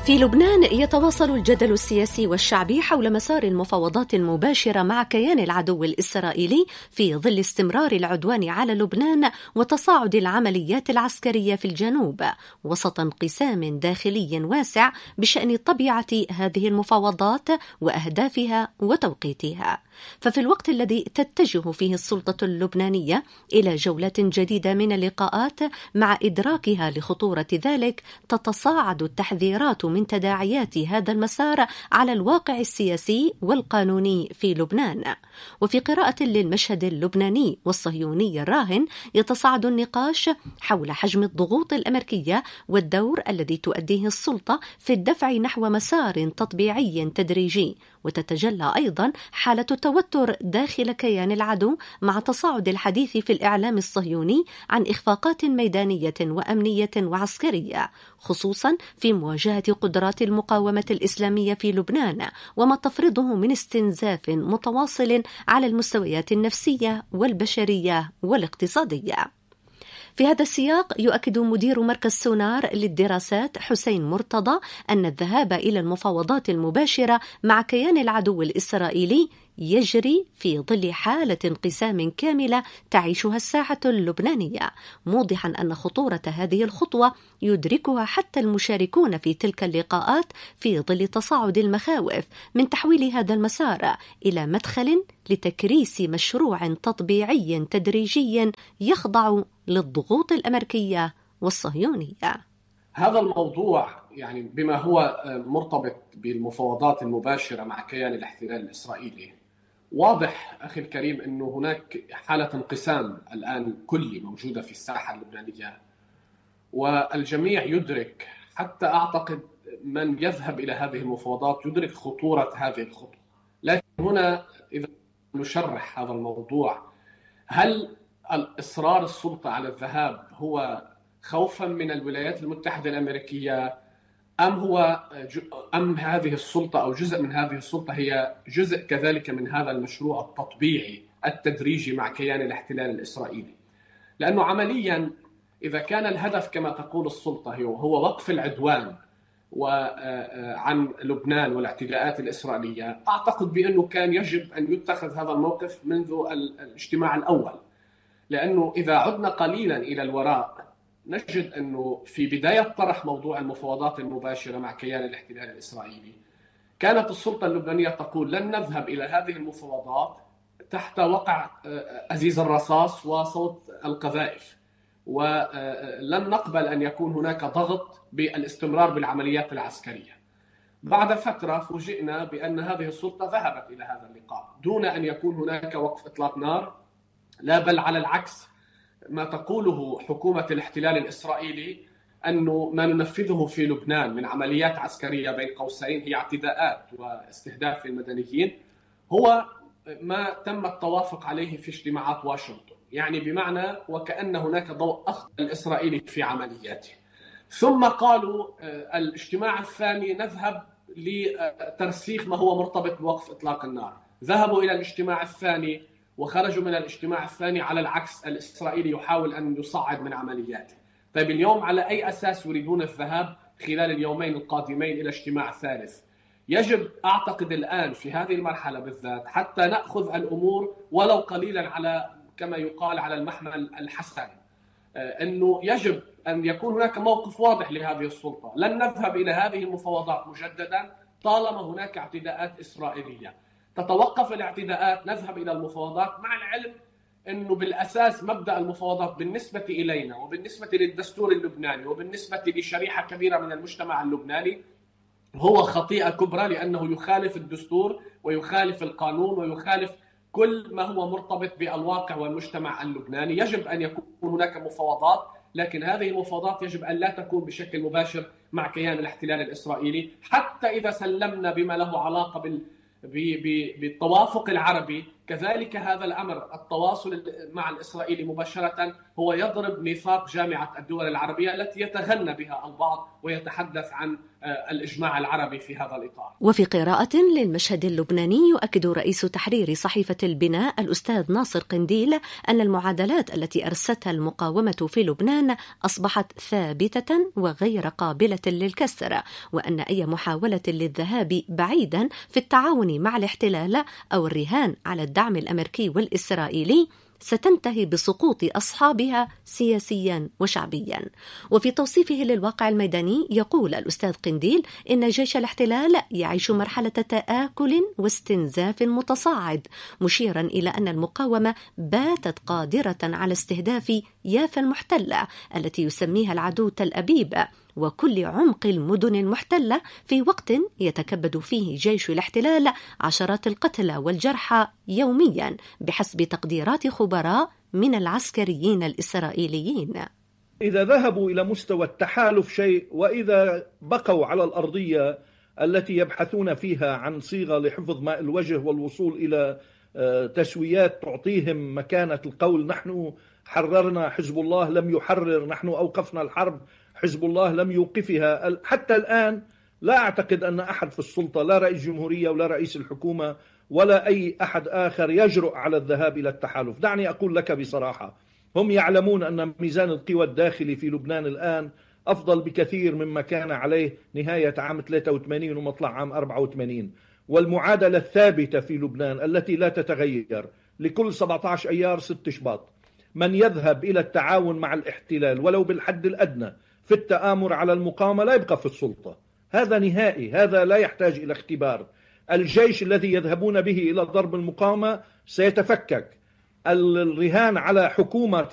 في لبنان يتواصل الجدل السياسي والشعبي حول مسار المفاوضات المباشرة مع كيان العدو الإسرائيلي في ظل استمرار العدوان على لبنان وتصاعد العمليات العسكرية في الجنوب، وسط انقسام داخلي واسع بشأن طبيعة هذه المفاوضات وأهدافها وتوقيتها. ففي الوقت الذي تتجه فيه السلطة اللبنانية إلى جولات جديدة من اللقاءات مع إدراكها لخطورة ذلك، تتصاعد التحذيرات من تداعيات هذا المسار على الواقع السياسي والقانوني في لبنان. وفي قراءة للمشهد اللبناني والصهيوني الراهن، يتصاعد النقاش حول حجم الضغوط الأمريكية والدور الذي تؤديه السلطة في الدفع نحو مسار تطبيعي تدريجي، وتتجلى أيضا حالة توتر داخل كيان العدو مع تصاعد الحديث في الإعلام الصهيوني عن إخفاقات ميدانية وأمنية وعسكرية، خصوصا في مواجهة قدرات المقاومة الإسلامية في لبنان وما تفرضه من استنزاف متواصل على المستويات النفسية والبشرية والاقتصادية. في هذا السياق، يؤكد مدير مركز سونار للدراسات حسين مرتضى أن الذهاب إلى المفاوضات المباشرة مع كيان العدو الإسرائيلي يجري في ظل حالة انقسام كاملة تعيشها الساحة اللبنانية، موضحا أن خطورة هذه الخطوة يدركها حتى المشاركون في تلك اللقاءات في ظل تصاعد المخاوف من تحويل هذا المسار إلى مدخل لتكريس مشروع تطبيعي تدريجي يخضع للضغوط الأمريكية والصهيونية. هذا الموضوع بما هو مرتبط بالمفاوضات المباشرة مع كيان الاحتلال الإسرائيلي، واضح أخي الكريم أنه هناك حالة انقسام الآن كلي موجودة في الساحة اللبنانية، والجميع يدرك، حتى أعتقد من يذهب إلى هذه المفاوضات يدرك خطورة هذه الخطوة. لكن هنا إذا نشرح هذا الموضوع، هل الإصرار السلطة على الذهاب هو خوفا من الولايات المتحدة الأمريكية، أم هذه السلطة أو جزء من هذه السلطة هي جزء كذلك من هذا المشروع التطبيعي التدريجي مع كيان الاحتلال الإسرائيلي؟ لأنه عمليا إذا كان الهدف كما تقول السلطة هو وقف العدوان عن لبنان والاعتداءات الإسرائيلية، أعتقد بأنه كان يجب أن يتخذ هذا الموقف منذ الاجتماع الأول. لأنه إذا عدنا قليلا إلى الوراء نجد أنه في بداية طرح موضوع المفاوضات المباشرة مع كيان الاحتلال الإسرائيلي، كانت السلطة اللبنانية تقول لن نذهب إلى هذه المفاوضات تحت وقع أزيز الرصاص وصوت القذائف، ولن نقبل أن يكون هناك ضغط بالاستمرار بالعمليات العسكرية. بعد فترة فوجئنا بأن هذه السلطة ذهبت إلى هذا اللقاء دون أن يكون هناك وقف إطلاق نار، لا بل على العكس، ما تقوله حكومة الاحتلال الإسرائيلي أنه ما ننفذه في لبنان من عمليات عسكرية بين قوسين هي اعتداءات واستهداف المدنيين، هو ما تم التوافق عليه في اجتماعات واشنطن، بمعنى وكأن هناك ضوء أخضر الإسرائيلي في عملياته. ثم قالوا الاجتماع الثاني نذهب لترسيخ ما هو مرتبط بوقف إطلاق النار، ذهبوا إلى الاجتماع الثاني وخرجوا من الاجتماع الثاني على العكس، الإسرائيلي يحاول أن يصعد من عملياته. طيب اليوم على أي أساس يريدون الذهاب خلال اليومين القادمين إلى اجتماع ثالث؟ يجب أعتقد الآن في هذه المرحلة بالذات حتى نأخذ الأمور ولو قليلا على كما يقال على المحمل الحسن، أنه يجب أن يكون هناك موقف واضح لهذه السلطة. لن نذهب إلى هذه المفاوضات مجددا طالما هناك اعتداءات إسرائيلية. تتوقف الاعتداءات نذهب إلى المفاوضات، مع العلم أنه بالأساس مبدأ المفاوضات بالنسبة إلينا وبالنسبة للدستور اللبناني وبالنسبة لشريحة كبيرة من المجتمع اللبناني هو خطيئة كبرى، لأنه يخالف الدستور ويخالف القانون ويخالف كل ما هو مرتبط بالواقع والمجتمع اللبناني. يجب أن يكون هناك مفاوضات، لكن هذه المفاوضات يجب أن لا تكون بشكل مباشر مع كيان الاحتلال الإسرائيلي، حتى إذا سلمنا بما له علاقة بالتوافق العربي كذلك هذا الأمر التواصل مع الإسرائيلي مباشرة هو يضرب ميثاق جامعة الدول العربية التي يتغنى بها البعض ويتحدث عن الإجماع العربي في هذا الإطار. وفي قراءة للمشهد اللبناني يؤكد رئيس تحرير صحيفة البناء الأستاذ ناصر قنديل أن المعادلات التي أرستها المقاومة في لبنان أصبحت ثابتة وغير قابلة للكسر، وأن أي محاولة للذهاب بعيدا في التعاون مع الاحتلال أو الرهان على الدعم الأمريكي والإسرائيلي ستنتهي بسقوط أصحابها سياسيا وشعبيا. وفي توصيفه للواقع الميداني يقول الأستاذ قنديل إن جيش الاحتلال يعيش مرحلة تآكل واستنزاف متصاعد، مشيرا إلى أن المقاومة باتت قادرة على استهداف يافا المحتلة التي يسميها العدو تل أبيب وكل عمق المدن المحتلة في وقت يتكبد فيه جيش الاحتلال عشرات القتلى والجرحى يوميا بحسب تقديرات خبراء من العسكريين الإسرائيليين. إذا ذهبوا إلى مستوى التحالف شيء، وإذا بقوا على الأرضية التي يبحثون فيها عن صيغة لحفظ ماء الوجه والوصول إلى تسويات تعطيهم مكانة القول نحن حررنا، حزب الله لم يحرر، نحن أوقفنا الحرب، حزب الله لم يوقفها. حتى الآن لا أعتقد أن أحد في السلطة، لا رئيس جمهورية ولا رئيس الحكومة ولا أي أحد آخر يجرؤ على الذهاب إلى التحالف. دعني أقول لك بصراحة، هم يعلمون أن ميزان القوى الداخلي في لبنان الآن أفضل بكثير مما كان عليه نهاية عام 83 ومطلع عام 84. والمعادلة الثابتة في لبنان التي لا تتغير لكل 17 أيار 6 شباط، من يذهب إلى التعاون مع الاحتلال ولو بالحد الأدنى في التآمر على المقاومة لا يبقى في السلطة. هذا نهائي، هذا لا يحتاج إلى اختبار. الجيش الذي يذهبون به إلى ضرب المقاومة سيتفكك. الرهان على حكومة